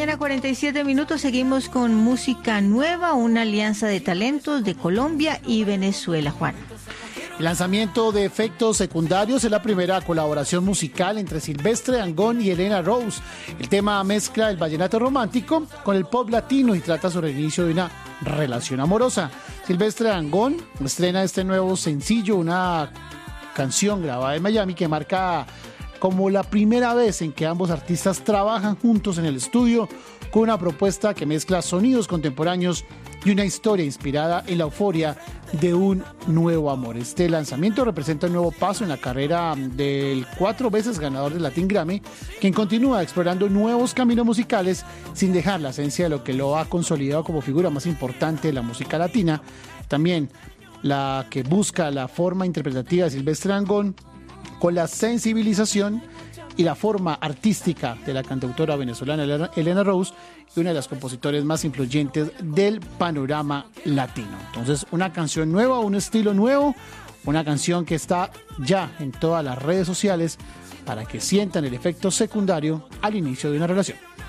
mañana, 47 minutos. Seguimos con música nueva, una alianza de talentos de Colombia y Venezuela, Juan. El lanzamiento de Efectos Secundarios es la primera colaboración musical entre Silvestre Dangond y Elena Rose. El tema mezcla el vallenato romántico con el pop latino y trata sobre el inicio de una relación amorosa. Silvestre Dangond estrena este nuevo sencillo, una canción grabada en Miami que marca como la primera vez en que ambos artistas trabajan juntos en el estudio con una propuesta que mezcla sonidos contemporáneos y una historia inspirada en la euforia de un nuevo amor. Este lanzamiento representa un nuevo paso en la carrera del 4 veces ganador del Latin Grammy, quien continúa explorando nuevos caminos musicales sin dejar la esencia de lo que lo ha consolidado como figura más importante de la música latina. También la que busca la forma interpretativa de Silvestre Dangond con la sensibilización y la forma artística de la cantautora venezolana Elena Rose y una de las compositores más influyentes del panorama latino. Entonces, una canción nueva, un estilo nuevo, una canción que está ya en todas las redes sociales para que sientan el efecto secundario al inicio de una relación.